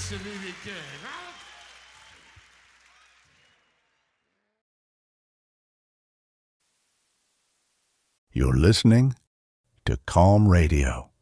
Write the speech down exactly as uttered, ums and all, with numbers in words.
celui che va. You're listening to Calm Radio.